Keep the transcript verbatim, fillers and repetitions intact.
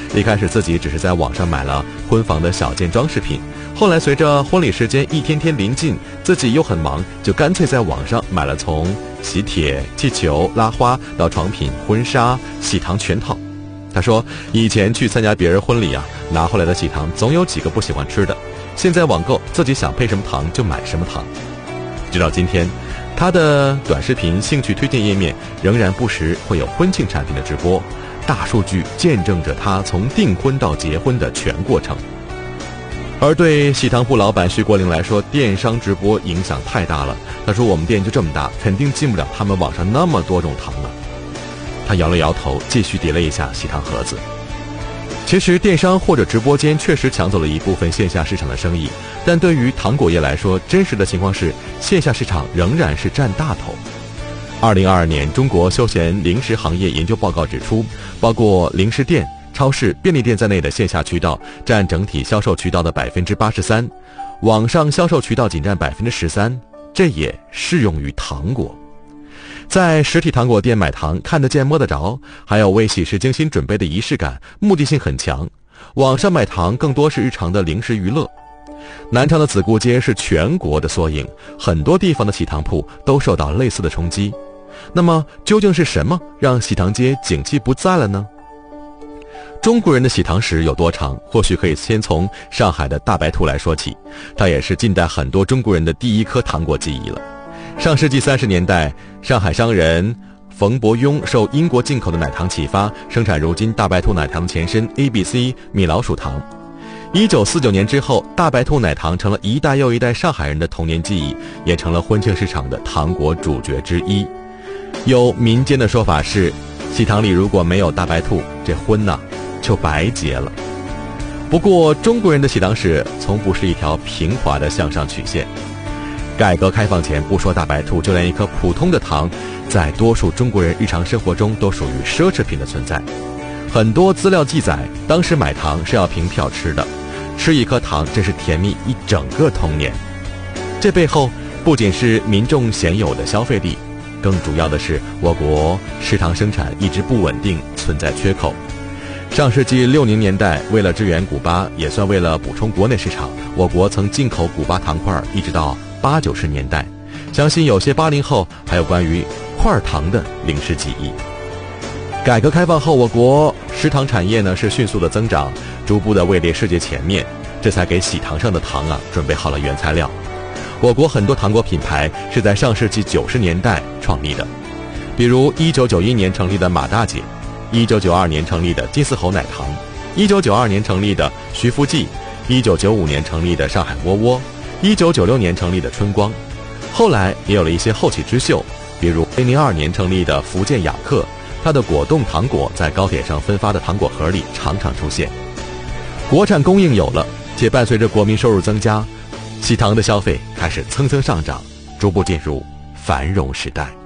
一开始自己只是在网上买了婚房的小件装饰品，后来随着婚礼时间一天天临近，自己又很忙，就干脆在网上买了从喜帖、气球、拉花到床品、婚纱、喜糖全套。他说以前去参加别人婚礼啊，拿回来的喜糖总有几个不喜欢吃的，现在网购自己想配什么糖就买什么糖。直到今天，他的短视频兴趣推荐页面仍然不时会有婚庆产品的直播，大数据见证着他从订婚到结婚的全过程。而对喜糖铺老板徐国林来说，电商直播影响太大了。他说我们店就这么大，肯定进不了他们网上那么多种糖了。他摇了摇头，继续叠了一下喜糖盒子。其实电商或者直播间确实抢走了一部分线下市场的生意，但对于糖果业来说，真实的情况是线下市场仍然是占大头。二零二二年中国休闲零食行业研究报告指出，包括零食店、超市、便利店在内的线下渠道占整体销售渠道的百分之八十三，网上销售渠道仅占百分之十三，这也适用于糖果。在实体糖果店买糖，看得见摸得着，还有为喜事精心准备的仪式感，目的性很强。网上买糖更多是日常的零食娱乐。南昌的子固街是全国的缩影，很多地方的喜糖铺都受到类似的冲击。那么究竟是什么让喜糖街景气不在了呢？中国人的喜糖史有多长？或许可以先从上海的大白兔来说起，它也是近代很多中国人的第一颗糖果记忆了。上世纪三十年代，上海商人冯伯庸受英国进口的奶糖启发，生产如今大白兔奶糖的前身 A B C 米老鼠糖。一九四九年之后，大白兔奶糖成了一代又一代上海人的童年记忆，也成了婚庆市场的糖果主角之一。有民间的说法是，喜糖里如果没有大白兔，这婚呐、啊、就白结了。不过中国人的喜糖史从不是一条平滑的向上曲线。改革开放前，不说大白兔，就连一颗普通的糖，在多数中国人日常生活中都属于奢侈品的存在。很多资料记载，当时买糖是要凭票吃的，吃一颗糖真是甜蜜一整个童年。这背后不仅是民众鲜有的消费力，更主要的是我国食糖生产一直不稳定，存在缺口。上世纪六零年代，为了支援古巴，也算为了补充国内市场，我国曾进口古巴糖块，一直到八九十年代。相信有些八零后还有关于块糖的零食记忆。改革开放后，我国食糖产业呢是迅速的增长，逐步的位列世界前面，这才给喜糖上的糖啊准备好了原材料。我国很多糖果品牌是在上世纪九十年代创立的，比如一九九一年成立的马大姐，一九九二年成立的金丝猴奶糖，一九九二年成立的徐福记，一九九五年成立的上海窝窝，一九九六年成立的春光。后来也有了一些后起之秀，比如二零零二年成立的福建雅克，它的果冻糖果在高铁上分发的糖果盒里常常出现。国产供应有了，且伴随着国民收入增加，喜糖的消费开始蹭蹭上涨，逐步进入繁荣时代。